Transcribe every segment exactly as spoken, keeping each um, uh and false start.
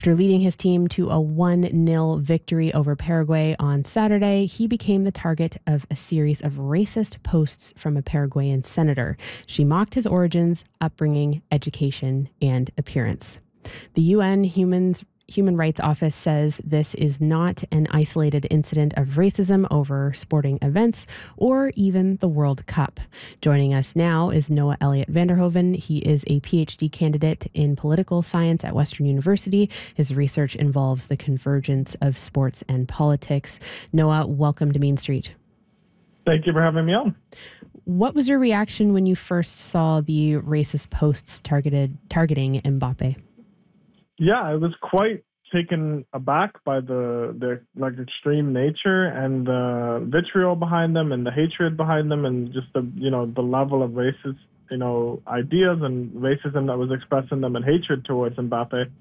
After leading his team to a one nil victory over Paraguay on Saturday, he became the target of a series of racist posts from a Paraguayan senator. She mocked his origins, upbringing, education, and appearance. The U N Humans Human Rights Office says this is not an isolated incident of racism over sporting events or even the World Cup. Joining us now is Noah Elliott Vanderhoven. He is a P H D candidate in political science at Western University. His research involves the convergence of sports and politics. Noah, welcome to Mean Street. Thank you for having me on. What was your reaction when you first saw the racist posts targeted targeting Mbappe? Yeah, I was quite taken aback by the the like extreme nature and the vitriol behind them and the hatred behind them and just the you know the level of racist you know ideas and racism that was expressed in them and hatred towards Mbappe.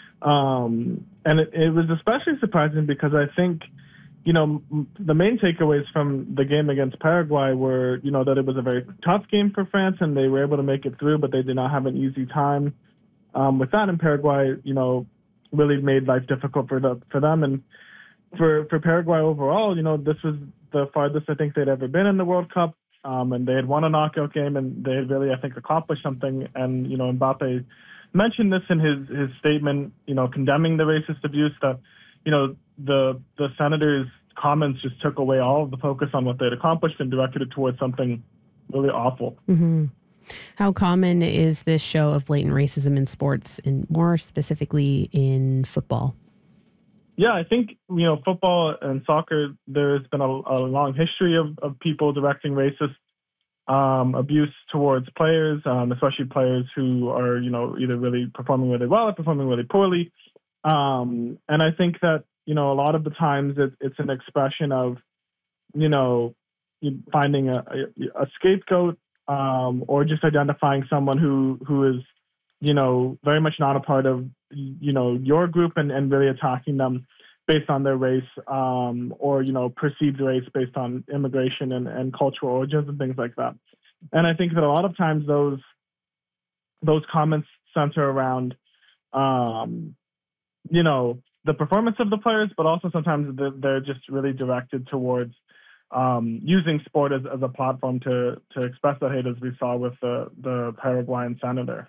Um, and it, it was especially surprising because I think you know the main takeaways from the game against Paraguay were you know that it was a very tough game for France and they were able to make it through, but they did not have an easy time. Um, with that in Paraguay, you know, really made life difficult for the for them and for for Paraguay overall. You know, this was the farthest I think they'd ever been in the World Cup, um, and they had won a knockout game, and they had really I think accomplished something. And you know, Mbappe mentioned this in his his statement, you know, condemning the racist abuse. That you know the the senator's comments just took away all of the focus on what they'd accomplished and directed it towards something really awful. Mm-hmm. How common is this show of blatant racism in sports and more specifically in football? Yeah, I think, you know, football and soccer, there's been a, a long history of, of people directing racist um, abuse towards players, um, especially players who are, you know, either really performing really well or performing really poorly. Um, and I think that, you know, a lot of the times it, it's an expression of, you know, finding a, a, a scapegoat. Um, or just identifying someone who, who is, you know, very much not a part of, you know, your group and, and really attacking them based on their race um, or, you know, perceived race based on immigration and, and cultural origins and things like that. And I think that a lot of times those those comments center around, um, you know, the performance of the players, but also sometimes they're, they're just really directed towards Um, using sport as, as a platform to to express that hate, as we saw with the, the Paraguayan senator.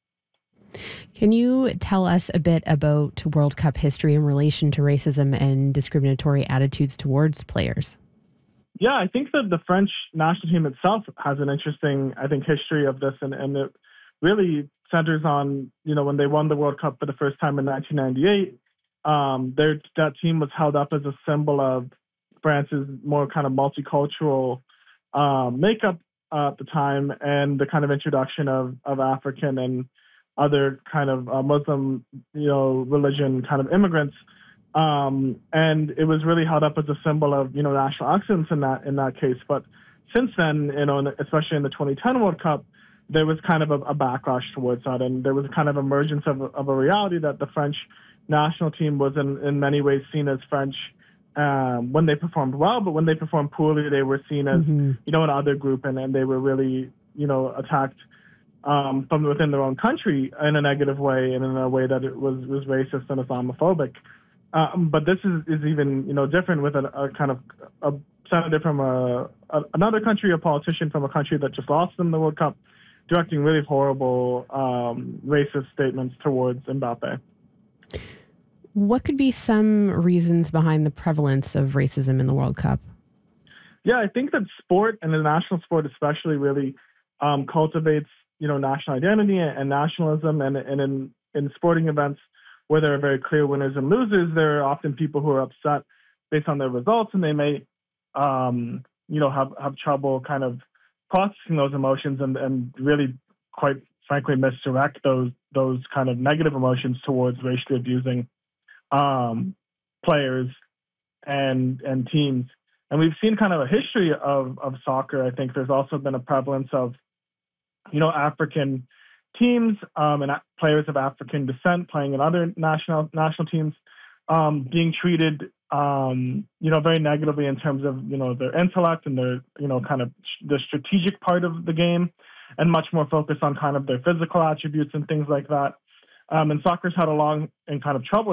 Can you tell us a bit about World Cup history in relation to racism and discriminatory attitudes towards players? Yeah, I think that the French national team itself has an interesting, I think, history of this, and, and it really centers on, you know, when they won the World Cup for the first time in nineteen ninety-eight, um, their, that team was held up as a symbol of France's more kind of multicultural um, makeup uh, at the time and the kind of introduction of, of African and other kind of uh, Muslim, you know, religion kind of immigrants. Um, and it was really held up as a symbol of, you know, national excellence in that, in that case. But since then, you know, especially in the twenty ten World Cup, there was kind of a, a backlash towards that. And there was a kind of emergence of, of a reality that the French national team was in, in many ways seen as French Um, when they performed well, but when they performed poorly, they were seen as, mm-hmm. you know, another group, and, and they were really, you know, attacked um, from within their own country in a negative way and in a way that it was, was racist and Islamophobic. Um, but this is, is even, you know, different with a, a kind of a senator from a, a another country, a politician from a country that just lost them the World Cup, directing really horrible um, racist statements towards Mbappe. What could be some reasons behind the prevalence of racism in the World Cup? Yeah, I think that sport, and the national sport especially, really um, cultivates, you know, national identity and nationalism. And, and in, in sporting events where there are very clear winners and losers, there are often people who are upset based on their results, and they may, um, you know, have, have trouble kind of processing those emotions and, and really, quite frankly, misdirect those those kind of negative emotions towards racially abusing Um, players and and teams. And we've seen kind of a history of, of soccer. I think there's also been a prevalence of, you know, African teams um, and players of African descent playing in other national national teams um, being treated, um, you know, very negatively in terms of, you know, their intellect and their, you know, kind of the strategic part of the game, and much more focused on kind of their physical attributes and things like that. Um, and soccer's had a long and kind of troubled